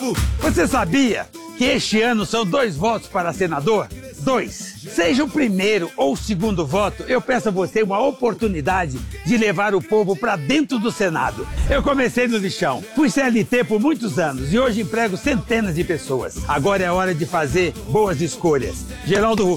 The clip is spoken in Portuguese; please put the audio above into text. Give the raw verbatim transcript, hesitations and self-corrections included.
povo! Você sabia que este ano são dois votos para senador? Dois. Seja o primeiro ou o segundo voto, eu peço a você uma oportunidade de levar o povo para dentro do Senado. Eu comecei no lixão, fui C L T por muitos anos e hoje emprego centenas de pessoas. Agora é hora de fazer boas escolhas. Geraldo Rufino.